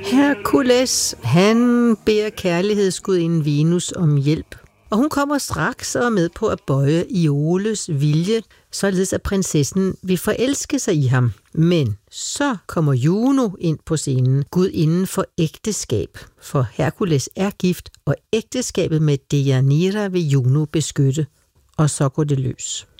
Herkules, han beder kærlighedsgudinden Venus om hjælp, og hun kommer straks og er med på at bøje Ioles vilje, således at prinsessen vil forelske sig i ham. Men så kommer Juno ind på scenen, gudinden for ægteskab, for Herkules er gift, og ægteskabet med Deianira vil Juno beskytte, og så går det løs.